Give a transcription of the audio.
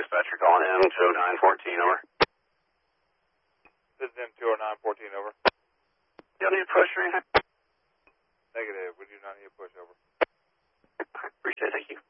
dispatcher calling in 20914, over. This is M20914, over. Y'all need a push or anything? Negative. We do not need a push, over. Appreciate it. Thank you.